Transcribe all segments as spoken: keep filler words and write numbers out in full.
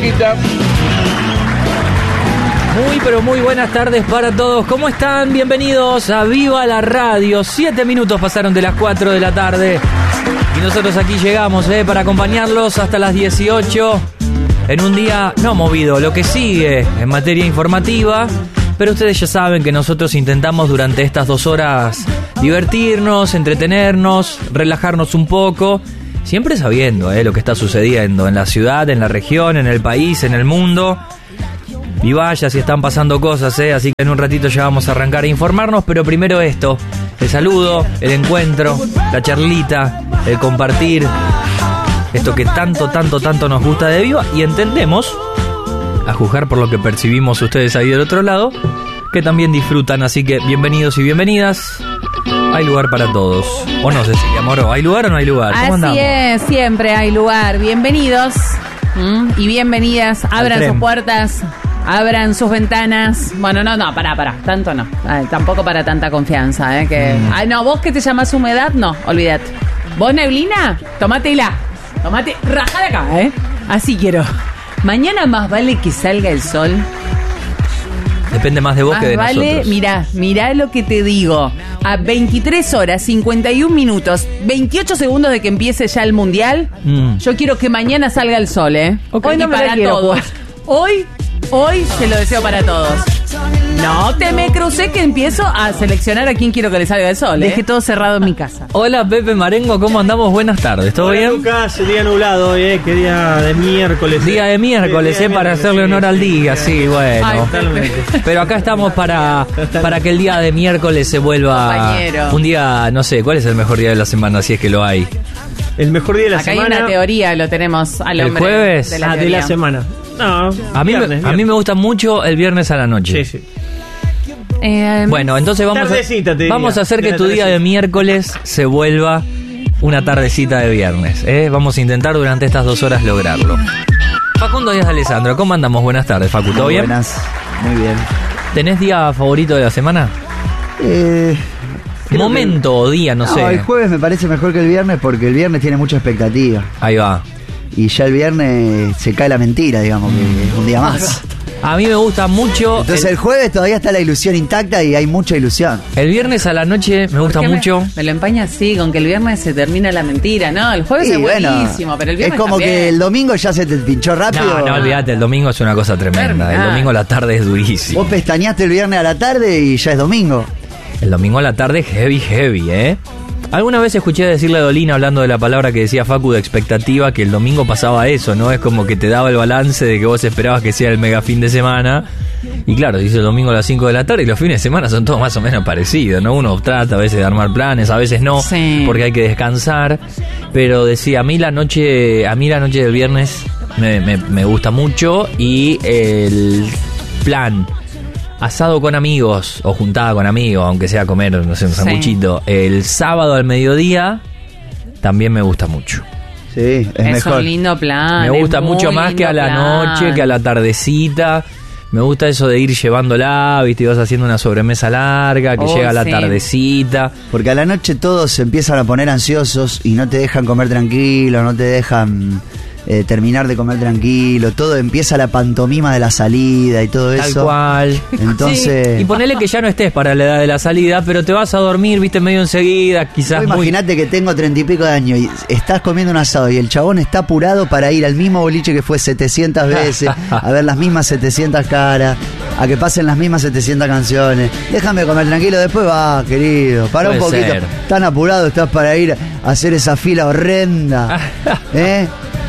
musiquita. Muy pero muy buenas tardes para todos. ¿Cómo están? Bienvenidos a Viva la Radio. Siete minutos pasaron de las cuatro de la tarde. Y nosotros aquí llegamos eh, para acompañarlos hasta las dieciocho. En un día no movido, lo que sigue en materia informativa. Pero ustedes ya saben que nosotros intentamos durante estas dos horas divertirnos, entretenernos, relajarnos un poco. Siempre sabiendo eh, lo que está sucediendo en la ciudad, en la región, en el país, en el mundo. Y vaya si están pasando cosas, ¿eh? Así que en un ratito ya vamos a arrancar a informarnos. Pero primero esto, el saludo, el encuentro, la charlita, el compartir. Esto que tanto, tanto, tanto nos gusta de Viva. Y entendemos, a juzgar por lo que percibimos ustedes ahí del otro lado, que también disfrutan. Así que bienvenidos y bienvenidas. Hay lugar para todos. ¿O no, Cecilia Moro? ¿Hay lugar o no hay lugar? ¿Cómo Así andamos? es, siempre hay lugar. Bienvenidos ¿m? y bienvenidas. Abran sus puertas, abran sus ventanas. Bueno, no, no, pará, pará. Tanto no. Ay, tampoco para tanta confianza, ¿eh? Que... Mm. Ay, no, vos que te llamás humedad, no, olvídate. ¿Vos, neblina? Tomátela. Tomate, rajá de acá, ¿eh? Así quiero. Mañana más vale que salga el sol. Depende más de vos más que de vale, nosotros. Mirá, mirá lo que te digo. A veintitrés horas, cincuenta y un minutos, veintiocho segundos de que empiece ya el mundial, mm. yo quiero que mañana salga el sol, ¿eh? Okay. Hoy no me para todos. Hoy, hoy se lo deseo para todos. No te me crucé que empiezo a seleccionar a quién quiero que le salga el sol, ¿eh? Dejé todo cerrado en mi casa. Hola Pepe Marengo, ¿cómo andamos? Buenas tardes, ¿todo Hola, bien? Lucas, día nublado hoy, ¿eh? Qué día de miércoles. Día de miércoles, día ¿eh? de Para miércoles, hacerle sí, honor al día, sí, sí bueno. Ay, totalmente. Pero acá estamos para, para que el día de miércoles se vuelva Compañero. un día, no sé, ¿cuál es el mejor día de la semana si es que lo hay? El mejor día de la Acá semana. hay una teoría, lo tenemos al ¿El hombre. jueves? De la, ah, de la semana. No, A mí, viernes, me, a viernes. mí me gusta mucho el viernes a la noche. Sí, sí. Eh, Bueno, entonces vamos Tardecita, te a, diría. vamos a hacer De que la tu día tardecita. de miércoles se vuelva una tardecita de viernes. ¿eh? Vamos a intentar durante estas dos horas lograrlo. Facundo Díaz de Alessandro, ¿cómo andamos? Buenas tardes, Facu, ¿todo Muy bien? Buenas, muy bien. ¿Tenés día favorito de la semana? Eh, creo Momento o día, no, que- sé. El jueves me parece mejor que el viernes porque el viernes tiene mucha expectativa. Ahí va. Y ya el viernes se cae la mentira, digamos, que es un día más. A mí me gusta mucho. Entonces el, el jueves todavía está la ilusión intacta y hay mucha ilusión. el viernes a la noche me gusta ¿Por qué mucho. Me, me lo empaña así, con que el viernes se termina la mentira, ¿no? El jueves Y es bueno, buenísimo, pero el viernes es como también. que el domingo ya se te pinchó rápido. No, no, olvídate, el domingo es una cosa tremenda. El Ah. domingo a la tarde es durísimo. Vos pestañaste el viernes a la tarde y ya es domingo. El domingo a la tarde es heavy, heavy, ¿eh? Alguna vez escuché decirle a Dolina, hablando de la palabra que decía Facu de expectativa, que el domingo pasaba eso, ¿no? Es como que te daba el balance de que vos esperabas que sea el mega fin de semana. Y claro, dice el domingo a las cinco de la tarde y los fines de semana son todos más o menos parecidos, ¿no? Uno trata a veces de armar planes, a veces no, Sí. porque hay que descansar. Pero decía, a mí la noche, a mí la noche del viernes me, me, me gusta mucho y el plan... asado con amigos o juntada con amigos, aunque sea comer, no sé, un Sí. sanguchito, el sábado al mediodía también me gusta mucho. Sí, es, Es mejor. un lindo plan. me es gusta muy mucho más lindo que a la plan. noche, que a la tardecita. Me gusta eso de ir llevándola, viste, y vas haciendo una sobremesa larga, que Oh, llega la sí. tardecita. Porque a la noche todos se empiezan a poner ansiosos y no te dejan comer tranquilo, no te dejan eh, terminar de comer tranquilo. Todo empieza la pantomima de la salida y todo Tal eso. cual. Entonces, Y ponele que ya no estés para la edad de la salida, pero te vas a dormir, viste, medio enseguida, quizás vos muy... imaginate que tengo treinta y pico de años y estás comiendo un asado y el chabón está apurado para ir al mismo boliche que fue setecientas veces, a ver las mismas setecientas caras, a que pasen las mismas setecientas canciones. Déjame comer tranquilo, después va, querido. Para un Puede poquito. ser. Tan apurado estás para ir a hacer esa fila horrenda. ¿Eh?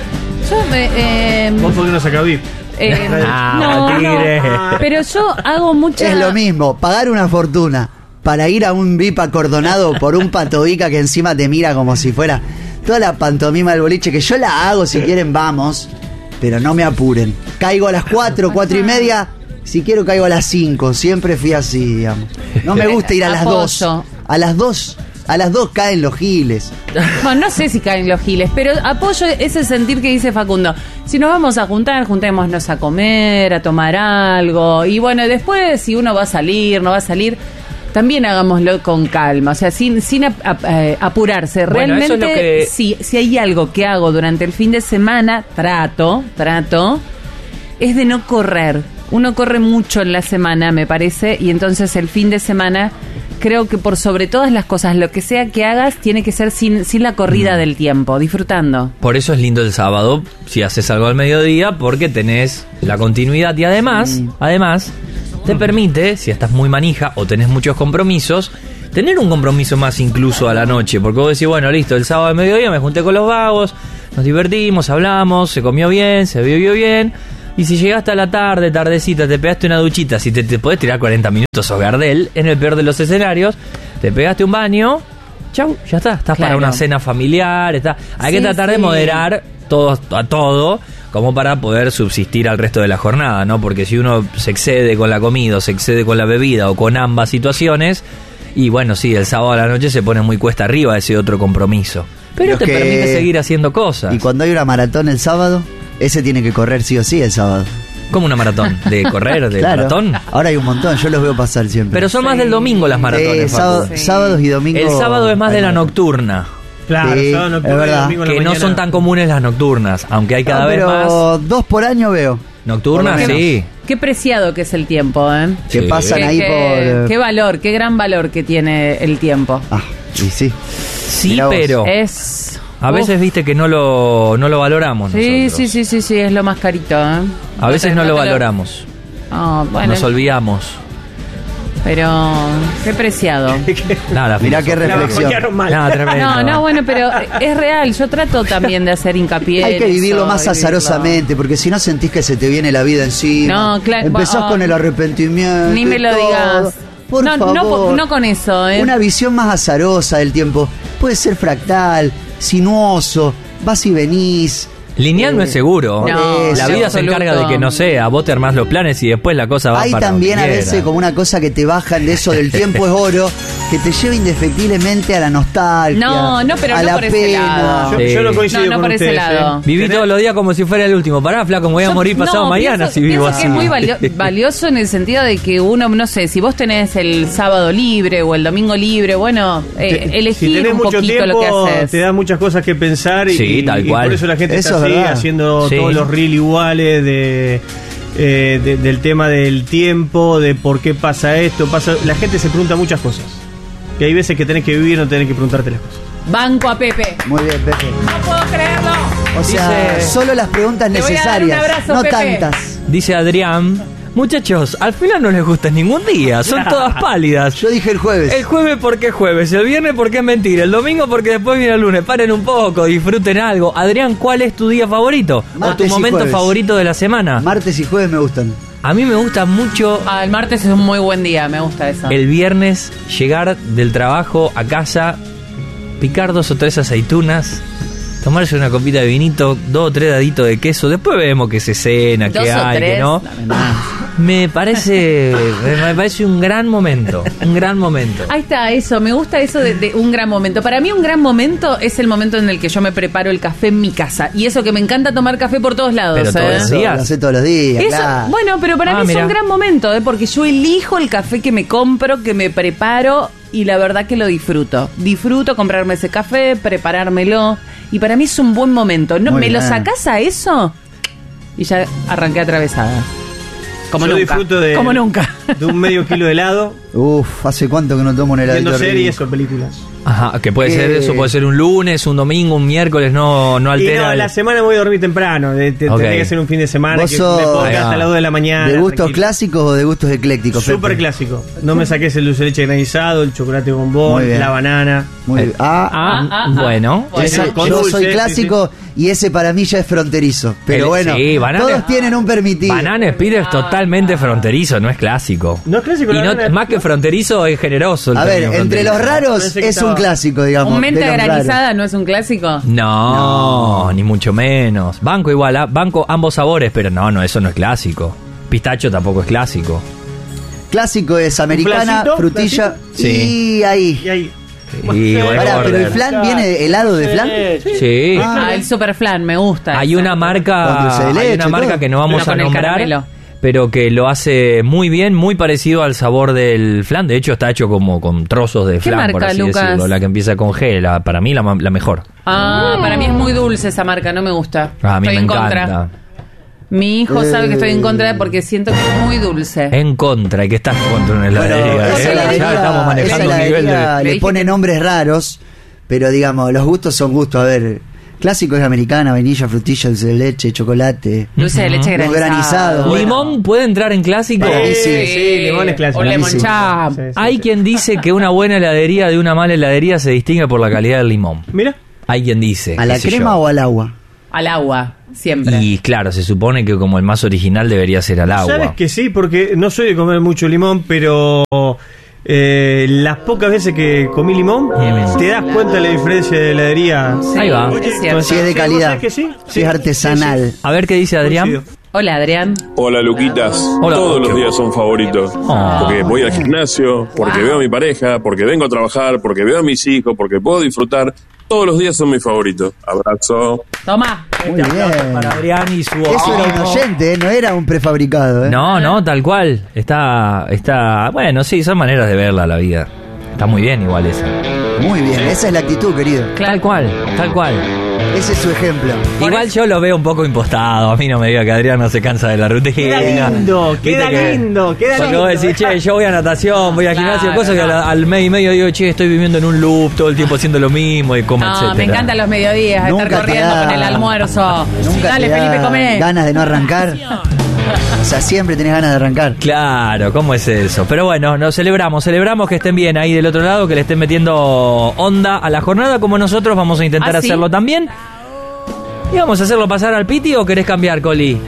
Yo me, eh, ¿Vos por qué no sacás VIP? eh, Ah, no, tigre. no, pero yo hago mucha... Es lo mismo, pagar una fortuna para ir a un V I P acordonado por un patoica que encima te mira como si fuera toda la pantomima del boliche, que yo la hago, si quieren vamos, pero no me apuren. Caigo a las cuatro, cuatro y media, si quiero caigo a las cinco, siempre fui así, digamos. No me gusta ir a las dos. Apoyo. A las dos, a las dos caen los giles. Bueno, no sé si caen los giles, pero apoyo ese sentir que dice Facundo. Si nos vamos a juntar, juntémonos a comer, a tomar algo. Y bueno, después si uno va a salir, no va a salir, también hagámoslo con calma. O sea, sin, sin ap- ap- eh, apurarse. Bueno, eso es Realmente, lo que- si, si hay algo que hago durante el fin de semana, trato, trato es de no correr. Uno corre mucho en la semana, me parece, y entonces el fin de semana, creo que por sobre todas las cosas, lo que sea que hagas, tiene que ser sin, sin la corrida mm. del tiempo, disfrutando. Por eso es lindo el sábado, si haces algo al mediodía, porque tenés la continuidad y además, sí. además, te permite, si estás muy manija o tenés muchos compromisos, tener un compromiso más incluso a la noche, porque vos decís, bueno, listo, el sábado al mediodía me junté con los vagos, nos divertimos, hablamos, se comió bien, se bebió bien. Y si llegaste a la tarde, tardecita, te pegaste una duchita, si te, te podés tirar cuarenta minutos o Gardel, en el peor de los escenarios, te pegaste un baño, chau, ya está, estás claro. para una cena familiar, está. Hay sí, que tratar sí. de moderar todo a todo, como para poder subsistir al resto de la jornada, ¿no? Porque si uno se excede con la comida, o se excede con la bebida, o con ambas situaciones, y bueno, sí, el sábado a la noche se pone muy cuesta arriba ese otro compromiso. Pero Los te que... permite seguir haciendo cosas. ¿Y cuando hay una maratón el sábado? Ese tiene que correr sí o sí el sábado. ¿Cómo una maratón? ¿De correr? ¿De claro. maratón? Ahora hay un montón, yo los veo pasar siempre. Pero son sí. más del domingo las maratones. Eh, sábado, sí. Sábados y domingos. El sábado es más de la nocturna. Claro, sí, sábado nocturna es verdad. Y que no mañana. son tan comunes las nocturnas, aunque hay cada no, vez pero más. Dos por año veo. Nocturnas, sí. Qué preciado que es el tiempo, ¿eh? Que sí. pasan qué, ahí qué, por... Qué valor, qué gran valor que tiene el tiempo. Ah, y sí. Sí, pero... Es... A veces, Uf. viste, que no lo, no lo valoramos sí, nosotros. Sí, sí, sí, sí, es lo más carito, ¿eh? A veces no, no lo valoramos. Oh, bueno, Nos olvidamos. Pero, qué preciado. Nada, mirá qué reflexión. Nada, tremendo. No, no, bueno, pero es real. Yo trato también de hacer hincapié. Hay que vivirlo eso, más azarosamente, porque si no sentís que se te viene la vida encima. No, claro. Empezás oh, con el arrepentimiento. Ni me lo todo. digas. Por no, favor. No, no con eso, ¿eh? Una visión más azarosa del tiempo. Puede ser fractal, sinuoso, vas y venís. Lineal eh, no es seguro. No, la vida se encarga de que no sea. Vos te armás los planes y después la cosa va Hay para también donde a veces quiera. como una cosa que te bajan de eso del tiempo es oro, que te lleva indefectiblemente a la nostalgia. No, no, pero a no la por ese pena. lado. Yo, Sí. yo no coincido No, no con por ese ustedes, lado. ¿eh? Viví ¿Tenés? todos los días como si fuera el último. Pará, flaco, me voy a morir pasado no, mañana pienso, si vivo pienso así. que es muy valio- valioso en el sentido de que uno, no sé, si vos tenés el sábado libre o el domingo libre, bueno, eh, Te- elegir si tenés un mucho poquito tiempo, lo que haces. te da muchas cosas que pensar y, Sí, tal y cual. por eso la gente Eso está es así verdad. haciendo Sí. todos los reels iguales de, eh, de- del tema del tiempo, de por qué pasa esto, pasa. La gente se pregunta muchas cosas. Que hay veces que tenés que vivir, no tenés que preguntarte las cosas. Banco a Pepe. Muy bien, Pepe. No puedo creerlo. O sea, Dice- solo las preguntas Te voy a dar necesarias, un abrazo, no Pepe. tantas. Dice Adrián, muchachos, al final no les gusta ningún día, son todas pálidas. Yo dije el jueves. El jueves porque es jueves, el viernes porque es mentira, el domingo porque después viene el lunes. Paren un poco, disfruten algo. Adrián, ¿cuál es tu día favorito? Martes ¿O tu y momento jueves. favorito de la semana? Martes y jueves me gustan. A mí me gusta mucho Ah, el martes es un muy buen día, me gusta eso. el viernes llegar del trabajo a casa, picar dos o tres aceitunas, tomarse una copita de vinito, dos o tres daditos de queso, después vemos qué se cena, Dos qué o hay, tres, qué no. dame más. Me parece, me parece un gran momento, un gran momento. Ahí está, eso, me gusta eso de, de un gran momento. Para mí un gran momento es el momento en el que yo me preparo el café en mi casa. Y eso que me encanta tomar café por todos lados. Pero todos ¿eh? los Eso días. lo hace todos los días, Eso, claro. bueno, pero para Ah, mí es mira. un gran momento, ¿eh? Porque yo elijo el café que me compro, que me preparo y la verdad que lo disfruto. Disfruto comprarme ese café, preparármelo y para mí es un buen momento. No, Muy me lo bien. sacás a eso y ya arranqué atravesada. Como Yo nunca. disfruto de, Como nunca. de un medio kilo de helado, Uf, ¿hace cuánto que no tomo un heladito viendo series rico? o películas. Ajá, que puede Eh. ser eso, puede ser un lunes, un domingo, un miércoles, no, no Y altera. no, el- la semana voy a dormir temprano. De, te, Ok. Tendría que ser un fin de semana Vos que sos- me puedo Ahí quedar va. hasta las dos de la mañana. ¿De gustos tranquilo. clásicos o de gustos eclécticos, Pepe? Súper clásico. No me saques el dulce de leche granizado, el chocolate Muy bombón, bien. la banana. Muy bien. Ah, Ah, Ah, ah, ah. bueno. Bueno. ese- con yo dulce, soy sí, clásico y ese para mí ya es fronterizo. Pero El- bueno, sí, banana- todos tienen un permitido. Banana Speed es totalmente fronterizo, no es clásico. No es clásico, Y la no, banana- más que fronterizo es generoso. el A ver, término entre los fronterizo. raros Pensé que es un estaba- clásico, digamos. ¿Un menta de los granizada raros. no es un clásico? No, ni mucho menos. Banco igual, ¿ah? Banco ambos sabores, pero no, no, eso no es clásico. Pistacho tampoco es clásico. Clásico es americana, flancito? frutilla ¿Flancito? y ahí. Y ahí. Y bueno, Pará, pero el border. flan viene helado de flan. Sí. Ah, el super flan, me gusta. Hay ese. una Con marca, dulce de hay leche una y marca todo. que no vamos No, a con el nombrar, caramelo. pero que lo hace muy bien, muy parecido al sabor del flan. De hecho, está hecho como con trozos de ¿Qué flan, por marca, así Lucas? decirlo. La que empieza con G, la, para mí la, ma- la mejor. Ah, para mí es muy dulce esa marca, no me gusta. Ah, a mí Estoy me en encanta. contra. Mi hijo eh. sabe que estoy en contra porque siento que es muy dulce. En contra, y que estás contra una heladería. Bueno, ¿eh? esa heladería, ya estamos manejando un nivel de... Le pone nombres raros, pero digamos, los gustos son gustos. A ver, clásico es americana, vainilla, frutilla, dulce de leche, chocolate. Dulce de leche granizado. granizado. ¿Limón bueno. puede entrar en clásico? Sí, sí, sí, limón es clásico. O lemon Sí, sí. chap. Sí, sí, Hay sí. quien dice que una buena heladería de una mala heladería se distingue por la calidad del limón. Mira. Hay quien dice. ¿A la qué sé crema yo. o al agua? Al agua, siempre. Y claro, se supone que como el más original debería ser al agua. Sabes que sí, porque no soy de comer mucho limón, pero eh, las pocas veces que comí limón, Mm. te das cuenta de la diferencia de heladería. Sí, Ahí va. es cierto. Sí, es de ¿vos calidad. sabés que sí? Sí, es artesanal. A ver qué dice Adrián. Coincido. Hola, Adrián. Hola Luquitas, Hola. todos los días son favoritos, Oh. porque voy al gimnasio, porque Wow. veo a mi pareja, porque vengo a trabajar, porque veo a mis hijos, porque puedo disfrutar, todos los días son mis favoritos. Abrazo. Toma. Muy bien. Para Adrián y su Eso era un oyente, ¿eh? No era un prefabricado. ¿eh? No, no, tal cual. Está, está, bueno, sí, son maneras de verla la vida. Está muy bien igual esa. Muy bien, esa es la actitud, querido. Tal cual, tal cual. Ese es su ejemplo. Igual yo lo veo un poco impostado. A mí no me diga que Adrián no se cansa de la rutina. Queda lindo, Viste queda que- lindo, queda Porque lindo. vos decís, che, yo voy a natación, voy a gimnasio, Claro, cosas que al, no. al mes y medio digo, che, estoy viviendo en un loop, todo el tiempo haciendo lo mismo y como No, etcétera. me encantan los mediodías, Nunca estar te corriendo da- con el almuerzo. Nunca Dale, te da Felipe, comé. ganas de no arrancar. O sea, siempre tenés ganas de arrancar. Claro, ¿cómo es eso? Pero bueno, nos celebramos, celebramos que estén bien ahí del otro lado, que le estén metiendo onda a la jornada, como nosotros vamos a intentar ¿Ah, sí? hacerlo también. ¿Y vamos a hacerlo pasar al Piti o querés cambiar, Coli?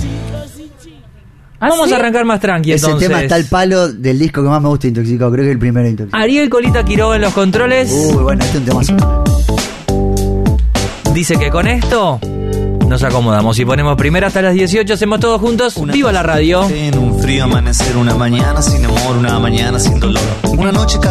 ¿Ah, Vamos sí? a arrancar más tranqui Ese entonces. tema está al palo del disco que más me gusta, Intoxicado. Creo que es el primero Intoxicado. Ariel Colita Quiroga en los controles. Uy, bueno, este es un temazo. Dice que con esto nos acomodamos y ponemos primero hasta las dieciocho, hacemos todos juntos. ¡Viva la radio! En un frío amanecer, una mañana sin amor, una mañana sin dolor. Una noche